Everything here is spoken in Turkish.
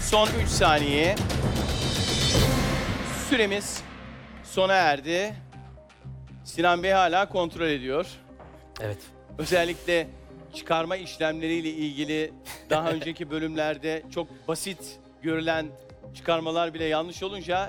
Son 3 saniye. Süremiz sona erdi. Sinan Bey hala kontrol ediyor. Evet. Özellikle çıkarma işlemleriyle ilgili daha önceki bölümlerde çok basit görülen çıkarmalar bile yanlış olunca